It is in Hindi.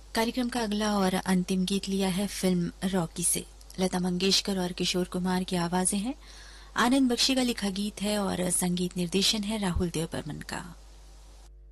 कार्यक्रम का अगला और अंतिम गीत लिया है फिल्म रॉकी से। लता मंगेशकर और किशोर कुमार की आवाजें हैं। आनंद बख्शी का लिखा गीत है और संगीत निर्देशन है राहुल देव बर्मन का।